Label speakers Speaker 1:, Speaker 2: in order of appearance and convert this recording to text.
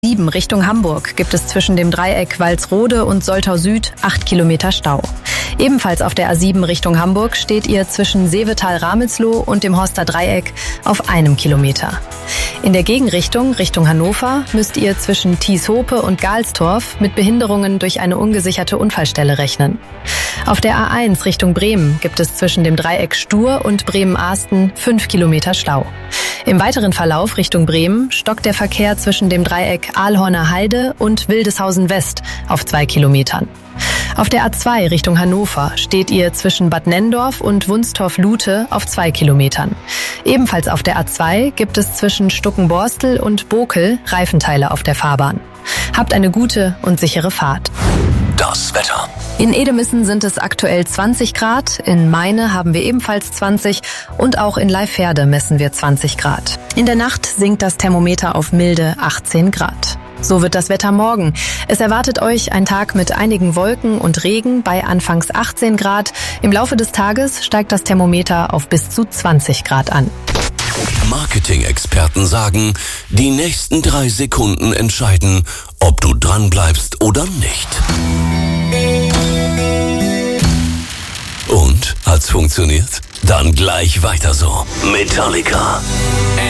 Speaker 1: 7 Richtung Hamburg gibt es zwischen dem Dreieck Walsrode und Soltau Süd 8 Kilometer Stau. Ebenfalls auf der A7 Richtung Hamburg steht ihr zwischen Seevetal-Ramelsloh und dem Horster Dreieck auf 1 Kilometer. In der Gegenrichtung, Richtung Hannover, müsst ihr zwischen Thieshope und Galstorf mit Behinderungen durch eine ungesicherte Unfallstelle rechnen. Auf der A1 Richtung Bremen gibt es zwischen dem Dreieck Stur und Bremen-Ahsten 5 Kilometer Stau. Im weiteren Verlauf Richtung Bremen stockt der Verkehr zwischen dem Dreieck Ahlhorner Heide und Wildeshausen West auf 2 Kilometern. Auf der A2 Richtung Hannover steht ihr zwischen Bad Nenndorf und Wunstorf-Lute auf 2 Kilometern. Ebenfalls auf der A2 gibt es zwischen Stuckenborstel und Bokel Reifenteile auf der Fahrbahn. Habt eine gute und sichere Fahrt.
Speaker 2: Das Wetter.
Speaker 1: In Edemissen sind es aktuell 20 Grad, in Meine haben wir ebenfalls 20 und auch in Leiferde messen wir 20 Grad. In der Nacht sinkt das Thermometer auf milde 18 Grad. So wird das Wetter morgen. Es erwartet euch ein Tag mit einigen Wolken und Regen bei anfangs 18 Grad. Im Laufe des Tages steigt das Thermometer auf bis zu 20 Grad an.
Speaker 2: Marketing-Experten sagen, die nächsten 3 Sekunden entscheiden, ob du dranbleibst oder nicht. Und? Hat's funktioniert? Dann gleich weiter so. Metallica.